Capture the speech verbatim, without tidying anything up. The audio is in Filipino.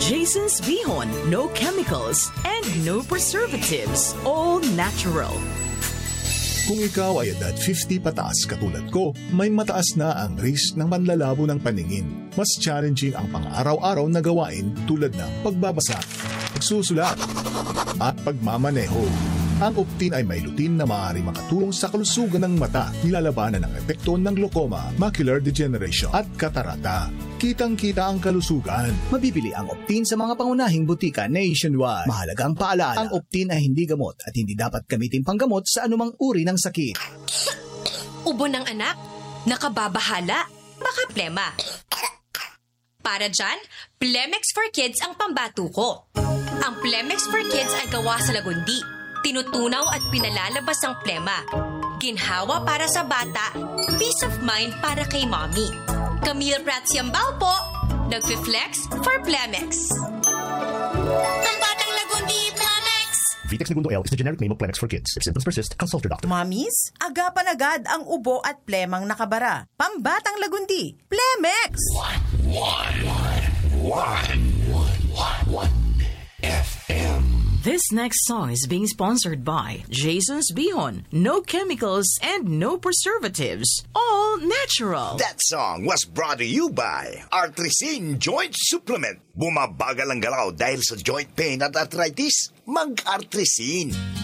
Jason's Bihon, no chemicals and no preservatives. All natural. Kung ikaw ay edad fifty pataas katulad ko, may mataas na ang risk ng manlalabo ng paningin. Mas challenging ang pang-araw-araw na gawain tulad ng pagbabasa, pagsusulat, at pagmamaneho. Ang Optin ay may lutin na maaari makatulong sa kalusugan ng mata, nilalabanan ng epekto ng glaucoma, macular degeneration at katarata. Kitang-kita ang kalusugan. Mabibili ang Optin sa mga pangunahing butika nationwide. Mahalagang paalala, ang Optin ay hindi gamot at hindi dapat gamitin panggamot sa anumang uri ng sakit. Ubo ng anak? Nakababahala? Baka plema. Para dyan, Plemex for Kids ang pambato ko. Ang Plemex for Kids ay gawa sa lagundi. Tinutunaw at pinalalabas ang plema. Ginhawa para sa bata, peace of mind para kay mommy. Camille Pratsiambao po, nagfi-flex for Plemex. Ang batang lagundi, Plemex! Vitex Segundo L is the generic name of Plemex for kids. If symptoms persist, consult your doctor. Mommies, agapan agad ang ubo at plemang nakabara. Pambatang lagundi, Plemex! One, one, one, one, one, one, F M. This next song is being sponsored by Jason's Bihon. No chemicals and no preservatives. All natural. That song was brought to you by Artrisin Joint Supplement. Bumabagal ang galaw dahil sa joint pain at arthritis. Mag-Artrisin.